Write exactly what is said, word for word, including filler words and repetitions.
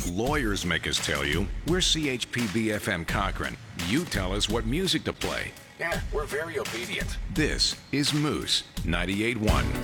Lawyers make us tell you. We're C H P B F M Cochrane. You tell us what music to play. Yeah, we're very obedient. This is Moose ninety-eight point one.